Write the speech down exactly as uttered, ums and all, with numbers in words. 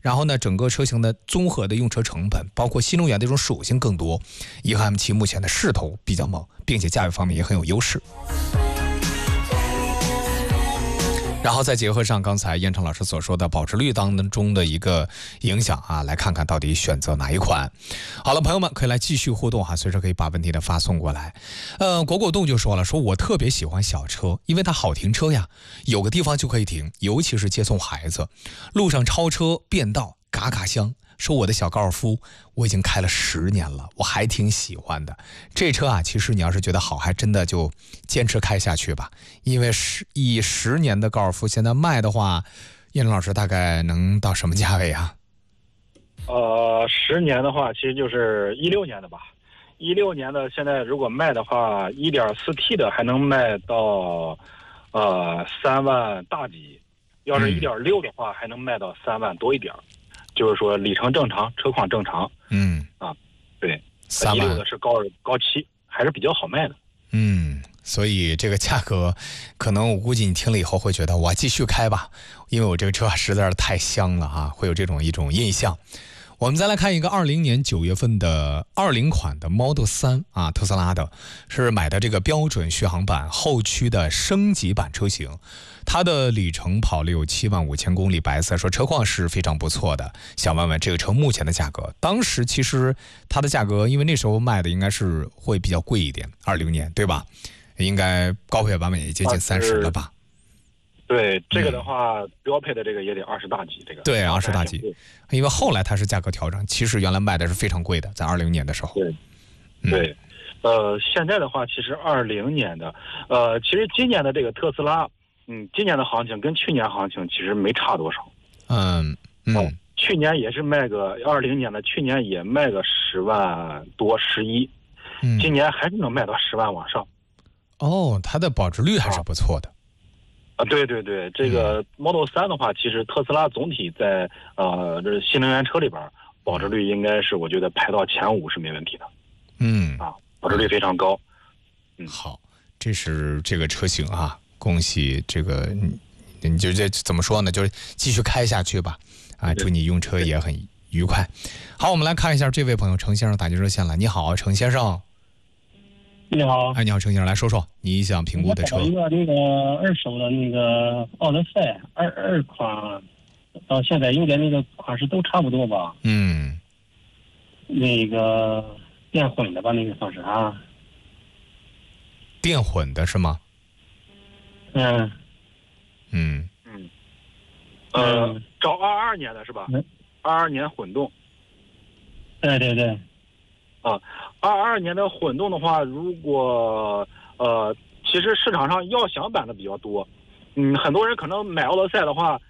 然后呢，整个车型的综合的用车成本，包括新能源的这种属性更多。一和 M 七目前的势头比较猛，并且价位方面也很有优势。然后再结合上刚才燕城老师所说的保值率当中的一个影响啊，来看看到底选择哪一款。好了，朋友们可以来继续互动哈，随时可以把问题的发送过来。呃，果果冻就说了，说我特别喜欢小车，因为它好停车呀，有个地方就可以停，尤其是接送孩子，路上超车变道嘎嘎香。说我的小高尔夫我已经开了十年了，我还挺喜欢的。这车啊，其实你要是觉得好，还真的就坚持开下去吧。因为十以十年的高尔夫现在卖的话，燕龙老师大概能到什么价位啊？ 呃，十年的话，其实就是一六年的吧。一六年的现在如果卖的话，一点四 T 的还能卖到呃三万大几，要是一点六的话，还能卖到三万多一点。就是说里程正常，车况正常， 嗯啊，对， 三万一六的是高高七，还是比较好卖的。 嗯，所以这个价格，可能我估计你听了以后会觉得我继续开吧，因为我这个车实在是太香了啊，会有这种一种印象。我们再来看一个二零年九月份的二零款的 Model 三啊，特斯拉的，是买的这个标准续航版后驱的升级版车型，它的里程跑了有七万五千公里，白色说车况是非常不错的。想问问这个车目前的价格？当时其实它的价格，因为那时候卖的应该是会比较贵一点，二零年对吧？应该高配版本也接近三十了吧？ 对，这个的话，嗯、标配的这个也得二十大几，这个对二十大几，因为后来它是价格调整，其实原来卖的是非常贵的，在二零年的时候。 对，对，嗯、呃，现在的话，其实二零年的，呃，其实今年的这个特斯拉，嗯，今年的行情跟去年行情其实没差多少。 嗯嗯、哦， 去年也是卖个二零年的，去年也卖个十万多十一，嗯，今年还是能卖到十万往上。 哦，它的保值率还是不错的。 啊，对对对，这个 Model 三的话，其实特斯拉总体在呃这新能源车里边，保值率应该是我觉得排到前五是没问题的。 嗯， 啊，保值率非常高。 嗯，好，这是这个车型啊，恭喜这个，你你就这怎么说呢？就是继续开下去吧。啊，祝你用车也很愉快。好，我们来看一下这位朋友程先生打进热线了。你好，程先生。 你好， 哎，你好，程先生，来说说你想评估的车。 我找一个那个二手的那个奥德赛二二款，到现在应该那个款式都差不多吧？ 嗯， 那个电混的吧，那个算是啊。 电混的是吗？ 嗯嗯嗯，呃，找二二年的是吧？二二年混动。 对对对。 啊，二二年的混动的话，如果呃，其实市场上要想版的比较多，嗯，很多人可能买奥德赛的话，